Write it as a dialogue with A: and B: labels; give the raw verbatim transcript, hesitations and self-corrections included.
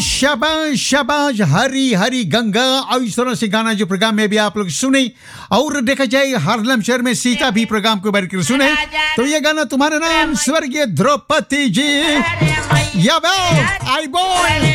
A: शाबाश शाबाश, हरी हरी गंगा। और इस तरह से गाना जो प्रोग्राम में भी आप लोग सुने, और देखा जाए हार्लम शहर में सीता भी प्रोग्राम को बैठकर सुने, तो ये गाना तुम्हारा नाम स्वर्गीय द्रौपदी जी, या आई बोल